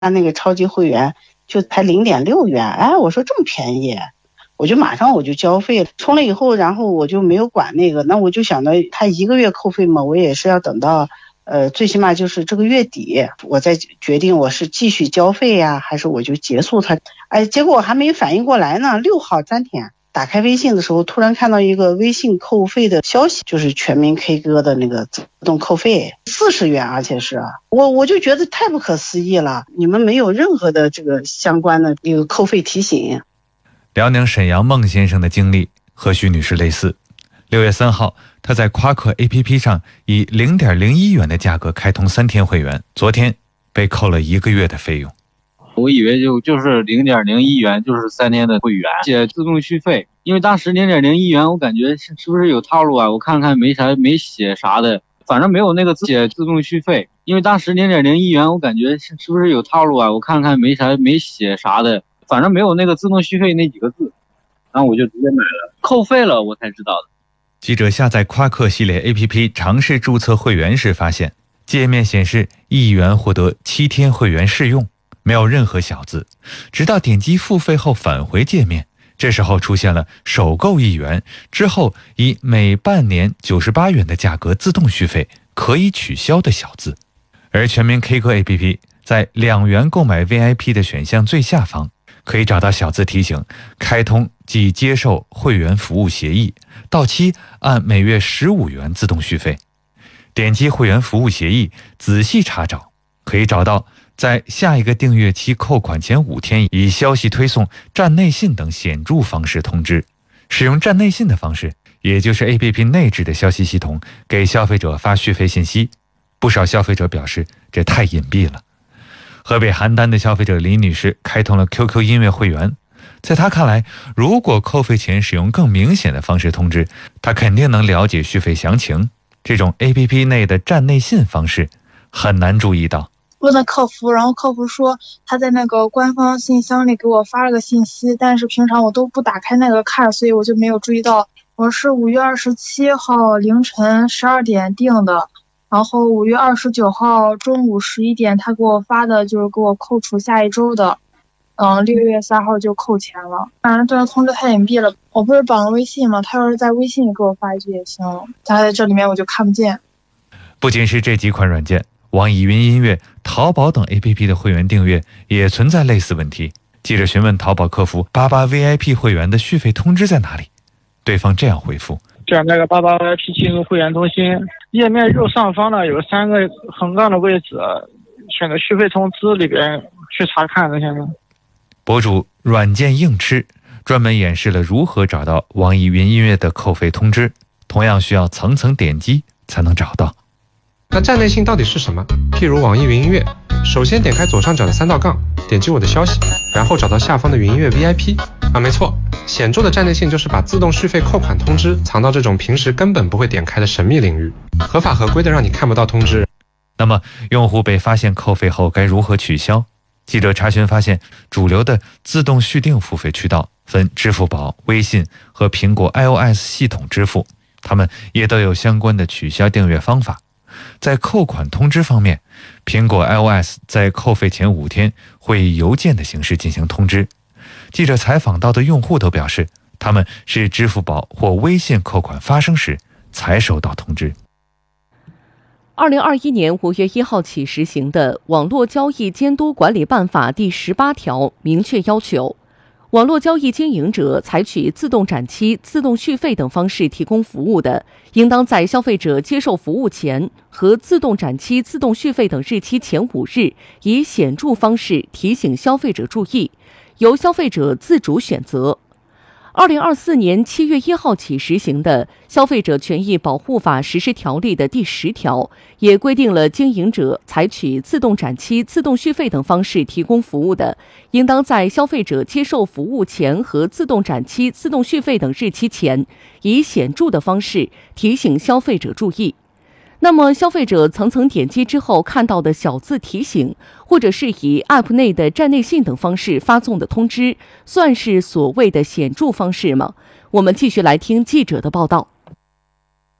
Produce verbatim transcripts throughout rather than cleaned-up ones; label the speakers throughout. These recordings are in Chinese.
Speaker 1: 他那个超级会员就才零点六元，哎，我说这么便宜，我就马上我就交费了。充了以后，然后我就没有管那个，那我就想到他一个月扣费嘛，我也是要等到呃最起码就是这个月底，我再决定我是继续交费呀，还是我就结束它。哎，结果我还没反应过来呢，六号当天打开微信的时候，突然看到一个微信扣费的消息，就是全民 K 歌的那个自动扣费四十元，而且是我我就觉得太不可思议了，你们没有任何的这个相关的一个扣费提醒。
Speaker 2: 辽宁沈阳孟先生的经历和徐女士类似。六月三号，他在夸克 A P P 上以 零点零一元的价格开通三天会员，昨天被扣了一个月的费用。
Speaker 3: 我以为就就是 零点零一元就是三天的会员，写自动续费，因为当时 零点零一元我感觉是不是有套路啊？我看看没啥没写啥的，反正没有那个字写自动续费，因为当时 零点零一元我感觉是不是有套路啊？我看看没啥没写啥的，反正没有那个自动续费那几个字，然后我就直接买了，扣费了我才知道的。
Speaker 2: 记者下载夸克系列 A P P 尝试注册会员时发现，界面显示一元获得七天会员试用，没有任何小字，直到点击付费后返回界面，这时候出现了首购一元之后以每半年九十八元的价格自动续费可以取消的小字。而全民 K 歌 A P P 在两元购买 V I P 的选项最下方可以找到小字提醒开通即接受会员服务协议，到期按每月十五元自动续费。点击会员服务协议仔细查找，可以找到在下一个订阅期扣款前五天以消息推送、站内信等显著方式通知。使用站内信的方式，也就是 A P P 内置的消息系统给消费者发续费信息。不少消费者表示这太隐蔽了。河北邯郸的消费者李女士开通了 Q Q 音乐会员，在她看来，如果扣费前使用更明显的方式通知，她肯定能了解续费详情。这种 A P P 内的站内信方式很难注意到。
Speaker 4: 问了客服，然后客服说他在那个官方信箱里给我发了个信息，但是平常我都不打开那个看，所以我就没有注意到。我是五月二十七号凌晨十二点订的，然后五月二十九号中午十一点他给我发的就是给我扣除下一周的，嗯，六月三号就扣钱了。当然这个通知太隐蔽了，我不是绑了微信吗？他要是在微信里给我发一句也行，他在这里面我就看不见。
Speaker 2: 不仅是这几款软件，网易云音乐、淘宝等 A P P 的会员订阅也存在类似问题。记者询问淘宝客服八八 V I P 会员的续费通知在哪里，对方这样回复：
Speaker 5: 点那个八八 V I P 进入会员中心，页面右上方呢有三个横杠的位置，选择续费通知里边去查看这些呢。
Speaker 2: 博主软件硬吃专门演示了如何找到网易云音乐的扣费通知，同样需要层层点击才能找到。
Speaker 6: 那站内信到底是什么？譬如网易云音乐，首先点开左上角的三道杠，点击我的消息，然后找到下方的云音乐 V I P。 啊，没错，显著的站内信就是把自动续费扣款通知藏到这种平时根本不会点开的神秘领域，合法合规的让你看不到通知。
Speaker 2: 那么用户被发现扣费后该如何取消？记者查询发现，主流的自动续订付费渠道分支付宝、微信和苹果 iOS 系统支付，它们也都有相关的取消订阅方法。在扣款通知方面，苹果 iOS 在扣费前五天会以邮件的形式进行通知。记者采访到的用户都表示，他们是支付宝或微信扣款发生时才收到通知。
Speaker 7: 二零二一年五月一号起实行的《网络交易监督管理办法》第十八条明确要求，网络交易经营者采取自动展期、自动续费等方式提供服务的，应当在消费者接受服务前和自动展期、自动续费等日期前五日，以显著方式提醒消费者注意，由消费者自主选择。二零二四年七月一号起实行的《消费者权益保护法实施条例》的第十条也规定了，经营者采取自动展期、自动续费等方式提供服务的，应当在消费者接受服务前和自动展期、自动续费等日期前，以显著的方式提醒消费者注意。那么消费者层层点击之后看到的小字提醒，或者是以 App 内的站内信等方式发送的通知，算是所谓的显著方式吗？我们继续来听记者的报道。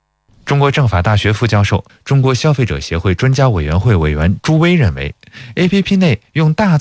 Speaker 2: 中国政法大学副教授、中国消费者协会专家委员会委员朱威认为 ，A P P 内用大